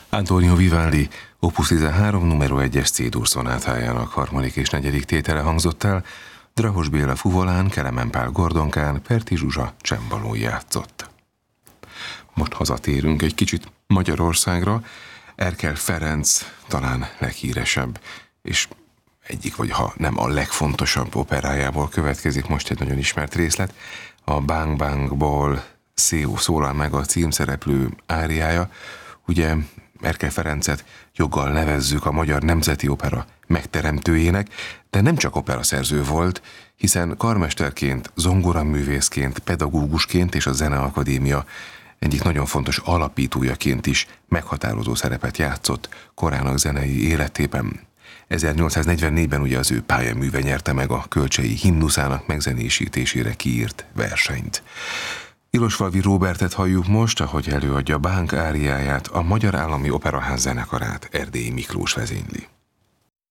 Antonio Vivaldi Opus 13 numero 1-es C-dur szonátájának harmadik és negyedik tétele hangzott el, Drahos Béla fuvolán, Kelemen Pál gordonkán, Perti Zsuzsa csembalón játszott. Most hazatérünk egy kicsit Magyarországra. Erkel Ferenc talán leghíresebb, és egyik vagy ha nem a legfontosabb operájából következik most egy nagyon ismert részlet. A Bang Bangból szólal meg a címszereplő áriája. Ugye Erkel Ferencet joggal nevezzük a Magyar Nemzeti Opera megteremtőjének, de nem csak operaszerző volt, hiszen karmesterként, zongoraművészként, pedagógusként és a Zeneakadémia egyik nagyon fontos alapítójaként is meghatározó szerepet játszott korának zenei életében. 1844-ben ugye az ő pályaműve nyerte meg a Kölcsei himnuszának megzenésítésére kiírt versenyt. Ilosvalvi Róbertet halljuk most, ahogy előadja Bang áriáját, a Magyar Állami Operaház zenekarát Erdélyi Miklós vezényli.